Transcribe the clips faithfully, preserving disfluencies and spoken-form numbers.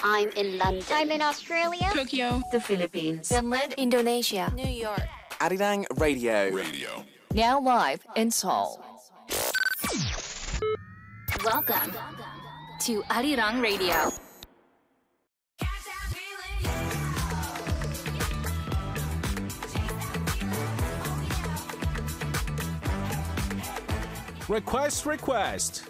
I'm in London. I'm in Australia. Tokyo. The Philippines. Finland. Indonesia. New York. Arirang Radio. Radio. Now live in Seoul. Welcome to Arirang Radio. Request, request.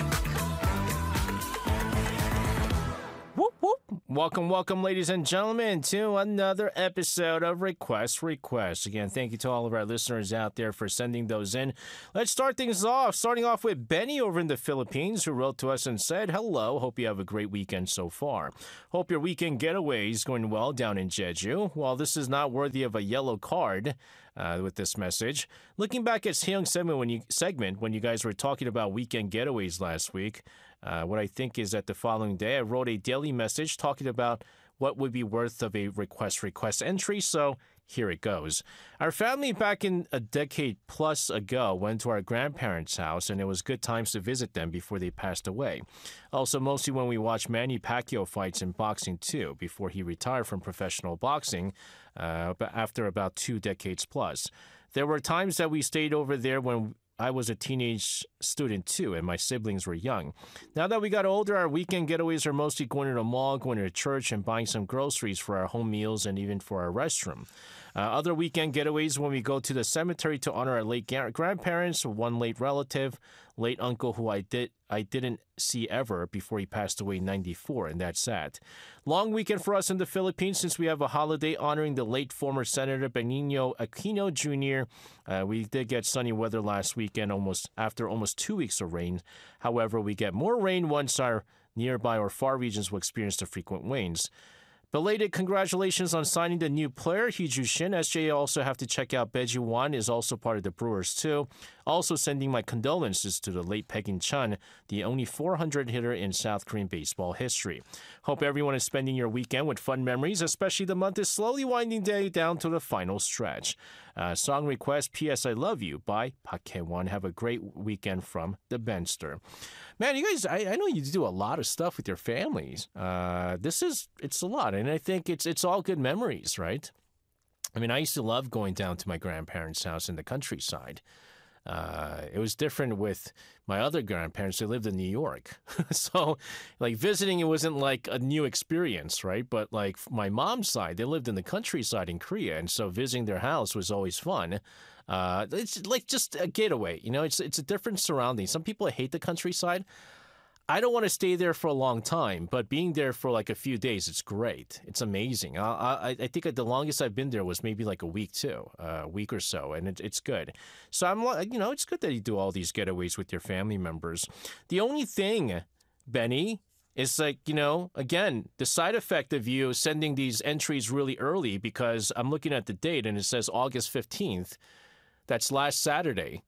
Whoop, whoop. Welcome, welcome, ladies and gentlemen, to another episode of Request, Request. Again, thank you to all of our listeners out there for sending those in. Let's start things off, starting off with Benny over in the Philippines, who wrote to us and said, hello, hope you have a great weekend so far. Hope your weekend getaway is going well down in Jeju. While this is not worthy of a yellow card, Uh, with this message. Looking back at Seong segment when you segment when you guys were talking about weekend getaways last week, uh, what I think is that the following day I wrote a daily message talking about what would be worth of a request request entry. So here it goes. Our family back in a decade plus ago went to our grandparents' house, and it was good times to visit them before they passed away. Also, mostly when we watched Manny Pacquiao fights in boxing too, before he retired from professional boxing uh, after about two decades plus. There were times that we stayed over there when I was a teenage student too, and my siblings were young. Now that we got older, our weekend getaways are mostly going to the mall, going to church, and buying some groceries for our home meals and even for our restroom. Uh, other weekend getaways when we go to the cemetery to honor our late ga- grandparents, one late relative, late uncle who I did I didn't see ever before he passed away in ninety-four, and that's sad. Long weekend for us in the Philippines since we have a holiday honoring the late former Senator Benigno Aquino Junior Uh, we did get sunny weather last weekend almost after almost two weeks of rain. However, we get more rain once our nearby or far regions will experience the frequent rains. Belated congratulations on signing the new player, Hee-Ju Shin. S J A also have to check out Bae-Ji Won is also part of the Brewers too. Also sending my condolences to the late Pegin Chun, the only four hundred hitter in South Korean baseball history. Hope everyone is spending your weekend with fun memories, especially the month is slowly winding down to the final stretch. Uh, song request, P S I Love You by Park Hae-won. Have a great weekend from the Benster. Man, you guys, I, I know you do a lot of stuff with your families. Uh, this is, it's a lot. And I think it's it's all good memories, right? I mean, I used to love going down to my grandparents' house in the countryside. Uh, it was different with my other grandparents. They lived in New York. So, like, visiting, it wasn't like a new experience, right? But, like, my mom's side, they lived in the countryside in Korea. And so visiting their house was always fun. Uh, it's like just a getaway, you know? It's, it's a different surrounding. Some people hate the countryside. I don't want to stay there for a long time, but being there for like a few days, it's great. It's amazing. I I, I think the longest I've been there was maybe like a week too, uh, a week or so, and it, it's good. So I'm like, you know, it's good that you do all these getaways with your family members. The only thing, Benny, is like, you know, again, the side effect of you sending these entries really early, because I'm looking at the date and it says August fifteenth. That's last Saturday.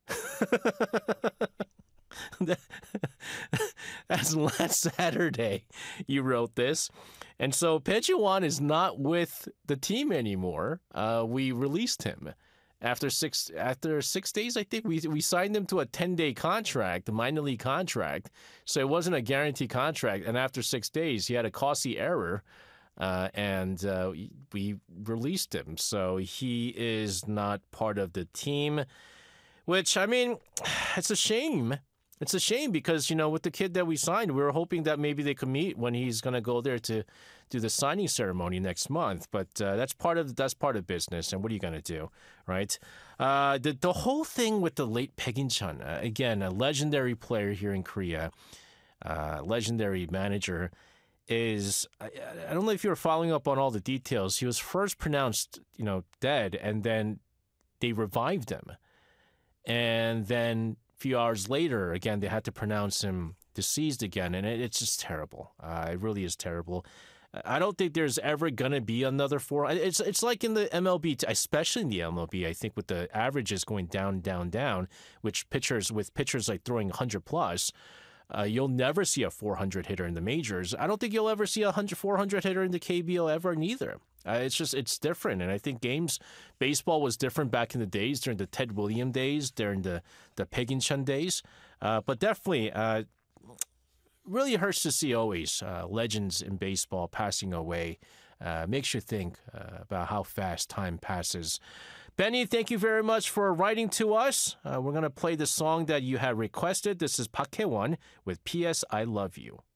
That's last Saturday you wrote this. And so Bae-Ji Won is not with the team anymore. Uh, we released him. After six after six days, I think, we we signed him to a ten-day contract, a minor league contract. So it wasn't a guaranteed contract. And after six days, he had a costly error. Uh, and uh, we released him. So he is not part of the team, which, I mean, it's a shame. It's a shame because, you know, with the kid that we signed, we were hoping that maybe they could meet when he's going to go there to do the signing ceremony next month. But uh, that's part of that's part of business. And what are you going to do, right? Uh, the the whole thing with the late Pegin Chun, uh, again, a legendary player here in Korea, uh, legendary manager, is I, I don't know if you were following up on all the details. He was first pronounced, you know, dead, and then they revived him, and then few hours later, again, they had to pronounce him deceased again, and it, it's just terrible. Uh, it really is terrible. I don't think there's ever going to be another four. It's it's like in the M L B, especially in the M L B, I think with the averages going down, down, down, which pitchers, with pitchers like throwing one hundred plus, uh, you'll never see a four hundred hitter in the majors. I don't think you'll ever see a one hundred, four hundred hitter in the K B O ever neither. Uh, it's just, it's different. And I think games, baseball was different back in the days, during the Ted Williams days, during the, the Pegin Chun days. Uh, but definitely, uh, really hurts to see always uh, legends in baseball passing away. Uh, makes you think uh, about how fast time passes. Benny, thank you very much for writing to us. Uh, we're going to play the song that you had requested. This is Park Hae-won with P S I Love You.